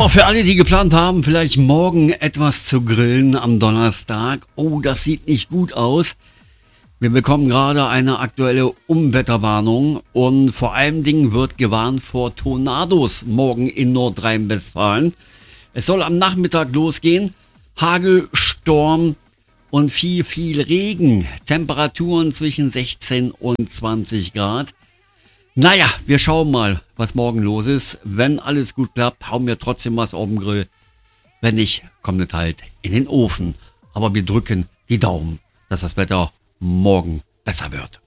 Ja, für alle, die geplant haben, vielleicht morgen etwas zu grillen am Donnerstag. Oh, das sieht nicht gut aus. Wir bekommen gerade eine aktuelle Unwetterwarnung und vor allen Dingen wird gewarnt vor Tornados morgen in Nordrhein-Westfalen. Es soll am Nachmittag losgehen. Hagel, Sturm und viel Regen. Temperaturen zwischen 16 und 20 Grad. Naja, wir schauen mal, was morgen los ist. Wenn alles gut klappt, hauen wir trotzdem was auf den Grill. Wenn nicht, kommt es halt in den Ofen. Aber wir drücken die Daumen, dass das Wetter morgen besser wird.